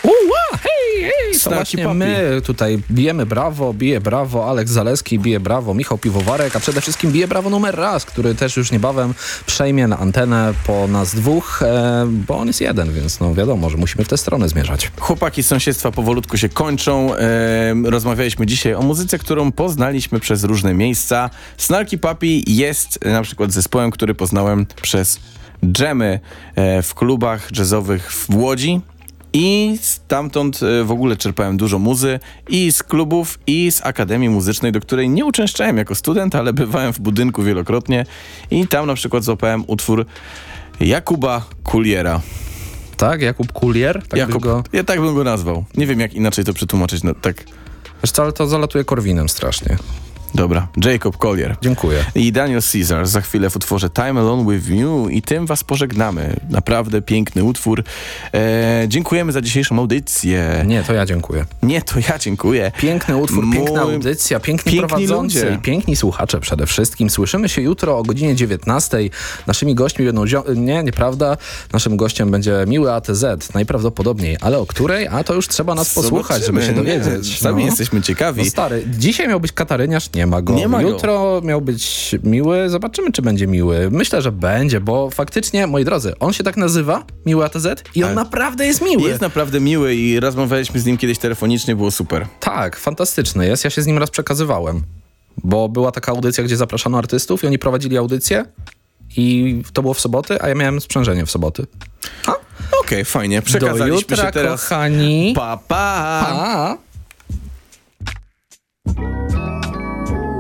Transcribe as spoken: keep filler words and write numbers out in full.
Uła, hej, hej, to Snarky właśnie Puppy. my tutaj bijemy brawo, bije brawo, Aleks Zaleski bije brawo, Michał Piwowarek, a przede wszystkim bije brawo numer raz, który też już niebawem przejmie na antenę po nas dwóch, e, bo on jest jeden, więc no wiadomo, że musimy w tę stronę zmierzać. Chłopaki z sąsiedztwa powolutku się kończą. E, rozmawialiśmy dzisiaj o muzyce, którą poznaliśmy przez różne miejsca. Snarky Puppy jest na przykład zespołem, który poznałem przez dżemy e, w klubach jazzowych w Łodzi. I stamtąd e, w ogóle czerpałem dużo muzy i z klubów, i z Akademii Muzycznej, do której nie uczęszczałem jako student, ale bywałem w budynku wielokrotnie i tam na przykład złapałem utwór Jakuba Kuliera. Tak, Jakub Kulier? Tak Jakub, go... ja tak bym go nazwał. Nie wiem, jak inaczej to przetłumaczyć. No, tak. Wiesz co, ale to zalatuje Korwinem strasznie. Dobra, Jacob Collier. Dziękuję. I Daniel Caesar za chwilę w utworze Time Alone With You i tym was pożegnamy. Naprawdę piękny utwór. E, dziękujemy za dzisiejszą audycję. Nie, to ja dziękuję. Nie, to ja dziękuję. Piękny utwór, Mój... piękna audycja, piękni, piękni prowadzący ludzie. i piękni słuchacze przede wszystkim. Słyszymy się jutro o godzinie dziewiętnastej. Naszymi gośćmi będą... Zio- nie, nieprawda. Naszym gościem będzie Miły A T Z. Najprawdopodobniej. Ale o której? A to już trzeba nas posłuchać, żeby się dowiedzieć. Nie, sami no. jesteśmy ciekawi. No stary, dzisiaj miał być kataryniarz, nie ma go. Nie ma go. Jutro miał być Miły, zobaczymy, czy będzie Miły. Myślę, że będzie, bo faktycznie, moi drodzy, on się tak nazywa, Miły A T Z, i on Ale naprawdę jest miły. Jest naprawdę miły i rozmawialiśmy z nim kiedyś telefonicznie, było super. Tak, fantastyczny jest. Ja się z nim raz przekazywałem, bo była taka audycja, gdzie zapraszano artystów i oni prowadzili audycję i to było w soboty, a ja miałem sprzężenie w soboty. A? Okej, okay, fajnie. Przekazaliśmy Do jutra, się teraz. kochani. Pa, pa. Pa.